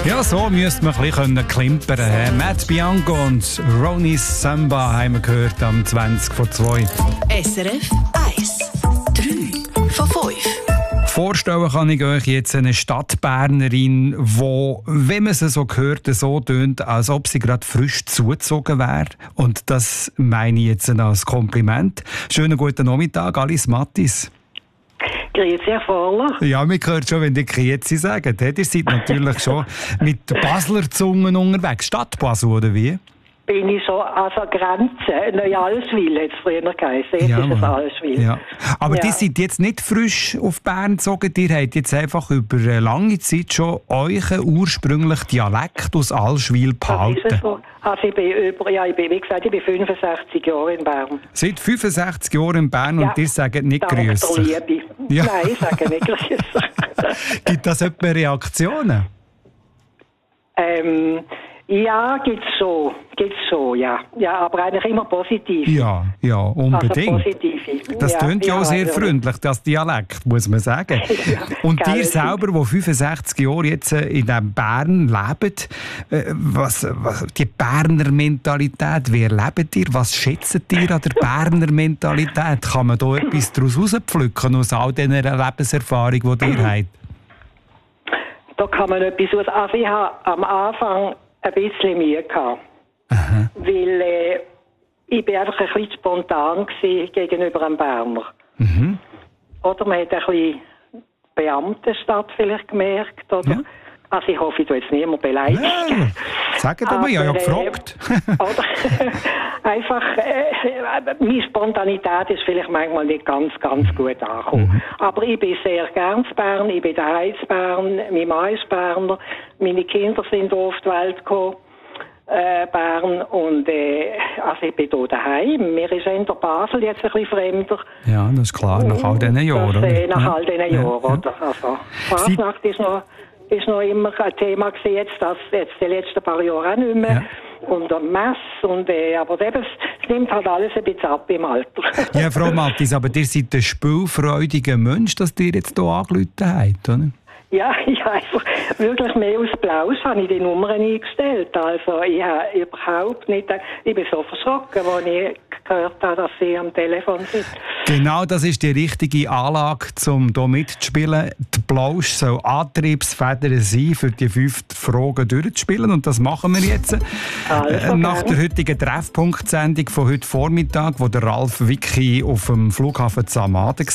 Ja, so müsste man ein bisschen klimpern. Matt Bianco und Ronnie Samba haben wir gehört am 20 vor 2. SRF 1. 3 von 5. Vorstellen kann ich euch jetzt eine Stadtbernerin, die, wenn man sie so hört, so tönt, als ob sie gerade frisch zugezogen wäre. Und das meine ich jetzt als Kompliment. Schönen guten Nachmittag, Alice Mattis. Grüezi, Herr Vorler. Ja, man hört schon, wenn die Grüezi sagen. Ihr seid natürlich schon mit Basler Zungen unterwegs. Stadt Basel, oder wie? Bin ich so an der Grenze. Neualswil hat es früher geheißen. Jetzt ist es Alswil. Ja. Aber ja. Die seid jetzt nicht frisch auf Bern gezogen. Ihr habt jetzt einfach über eine lange Zeit schon euren ursprünglichen Dialekt aus Alswil behalten. Das ist so. Also ich bin, wie gesagt, ich bin 65 Jahre in Bern. Seit 65 Jahren in Bern und ihr sagt nicht grüß. Liebe. Ja. Nein, ich sage nicht grüß. Gibt das etwa Reaktionen? Ja, gibt's so, ja. Ja, aber eigentlich immer positiv. Ja, unbedingt. Also positive. Das tönt ja auch sehr freundlich, das Dialekt, muss man sagen. Ja, und ihr selber, die 65 Jahre jetzt in diesem Bern lebt, was die Berner Mentalität, wie erlebt ihr? Was schätzt ihr an der Berner Mentalität? Kann man da etwas daraus rauspflücken, aus all dieser Lebenserfahrung, die ihr habt? Da kann man etwas aus. Also ich habe am Anfang ein bisschen Mühe gehabt. Aha. Weil ich bin einfach ein bisschen spontan gegenüber einem Berner. Mhm. Oder man hat ein bisschen Beamtenstadt vielleicht gemerkt. Oder? Ja. Also ich hoffe, ich tue jetzt niemand beleidigen. Ja, sagen wir, ich habe ja gefragt. Oder einfach, meine Spontanität ist vielleicht manchmal nicht ganz gut angekommen. Mhm. Aber ich bin sehr gern in Bern, ich bin daheim in Bern, mein Mann ist Berner, meine Kinder sind auf die Welt gekommen, Bern, und also ich bin hier daheim. Mir ist in der Basel jetzt ein bisschen fremder. Ja, das ist klar, nach all diesen Jahren. Nach all diesen Jahren, oder? Also, Fasnacht ist noch immer ein Thema gewesen, jetzt die letzten paar Jahre auch nicht mehr. Ja. Und Mess und aber es nimmt halt alles ein bisschen ab im Alter. Ja, Frau Mattis, aber ihr seid ein spielfreudiger Mensch, dass ihr jetzt hier angerufen habt, oder? Ja, einfach wirklich mehr aus Blaus habe ich die Nummern eingestellt. Also ich habe überhaupt nicht, ich bin so verschrocken, als ich gehört habe, dass sie am Telefon sind. Genau, das ist die richtige Anlage, um hier mitzuspielen. Die Blausch soll Antriebsfeder sein, für die 5 Fragen durchzuspielen. Und das machen wir jetzt. Also, nach der heutigen Treffpunkt-Sendung von heute Vormittag, wo der Ralf Wicki auf dem Flughafen Zamaden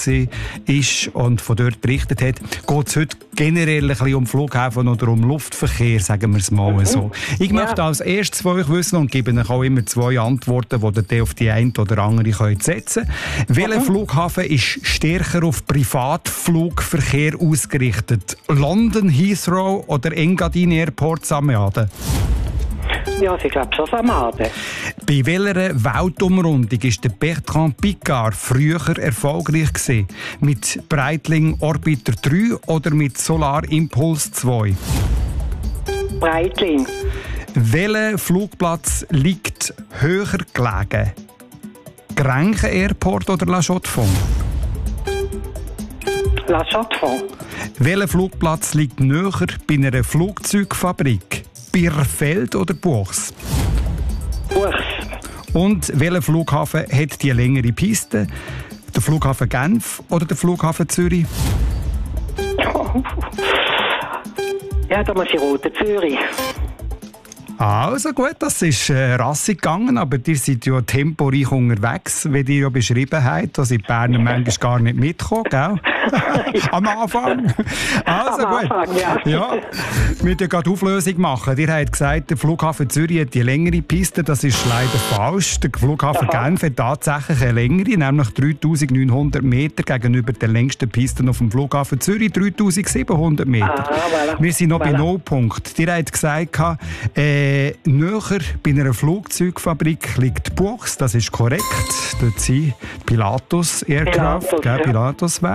war und von dort berichtet hat, geht es heute generell ein bisschen um Flughafen oder um Luftverkehr, sagen wir es mal so. Ich möchte als erstes von euch wissen und gebe euch auch immer 2 Antworten, die ihr auf die eine oder andere setzen könnt. Welcher Flughafen ist stärker auf Privatflugverkehr ausgerichtet? London, Heathrow oder Engadin Airport Zamaden? Ja, ich glaube schon Zamaden. Bei welcher Weltumrundung ist der Bertrand Piccard früher erfolgreich gewesen? Mit Breitling Orbiter 3 oder mit Solar Impulse 2? Breitling. Welcher Flugplatz liegt höher gelegen? Grenchen Airport oder La Chaux-de-Fonds? La Chaux-de-Fonds. Welcher Flugplatz liegt näher bei einer Flugzeugfabrik? Birfeld oder Buchs? Buchs. Und welcher Flughafen hat die längere Piste? Der Flughafen Genf oder der Flughafen Zürich? Ja, da muss ich roten Zürich. Also gut, das ist rassig gegangen, aber ihr seid ja temporeich unterwegs, wie ihr ja beschrieben habt. Da sind die Berner manchmal gar nicht mitgekommen, gell? Am Anfang. Also am gut. Anfang, ja. Ja, wir müssen gerade Auflösung machen. Ihr habt gesagt, der Flughafen Zürich hat die längere Piste. Das ist leider falsch. Der Flughafen Genf hat tatsächlich eine längere, nämlich 3900 Meter gegenüber der längsten Piste auf dem Flughafen Zürich, 3700 Meter. Voilà. Wir sind noch bei Nullpunkt. Ihr habt gesagt, näher bei einer Flugzeugfabrik liegt Buchs, das ist korrekt. Dort sind Pilatus Aircraft, Pilatus Werk.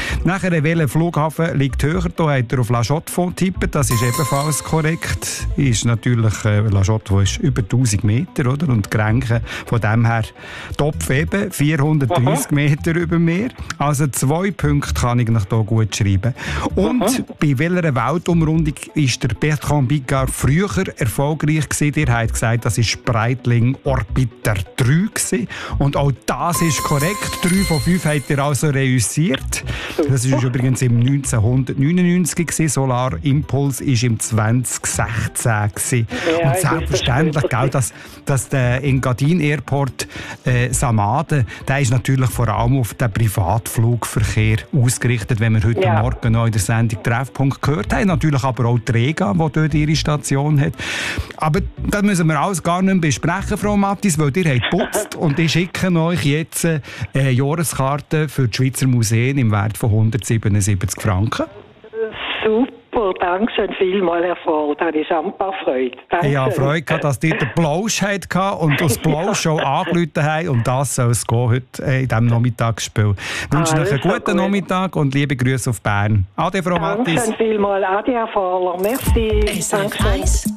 Nachher, welcher Flughafen liegt höher? Da hat er auf La Chaux-de-Fonds getippt. Das ist ebenfalls korrekt. Ist natürlich, La Chaux-de-Fonds ist über 1000 Meter, oder? Und die Grenze von dem her Topf eben, 430 Meter über Meer. Also 2 Punkte kann ich noch hier gut schreiben. Und bei welcher Weltumrundung ist der Bertrand Piccard früher erfolgreich gewesen? Ihr habt gesagt, das ist Breitling Orbiter 3 gewesen. Und auch das ist korrekt. 3 von 5 hat er also reüssiert. Das ist übrigens im 1999 gewesen. Solar Impulse ist im 2016 gewesen. Ja, und selbstverständlich, dass der Engadin Airport Samaden, der ist natürlich vor allem auf den Privatflugverkehr ausgerichtet, wenn wir heute Morgen noch in der Sendung Treffpunkt gehört haben. Natürlich aber auch die Rega, die dort ihre Station hat. Aber das müssen wir alles gar nicht mehr besprechen, Frau Mattis, weil ihr habt geputzt und ich schicke euch jetzt eine Jahreskarte für die Schweizer Museen im Wert von 177 Franken. Super, danke schön vielmals, Herr Voll. Das ist amper Freude. Danke. Ich habe Freude gehabt, dass ihr den Plausch hattet und das Plausch schon angerufen habt. Und das soll es gehen heute in diesem Nachmittagsspiel. Ich wünsche euch einen guten Nachmittag und liebe Grüße auf Bern. Ade, Frau Mattis. Danke schön vielmals. Ade, Herr Voller. Merci. SRF 1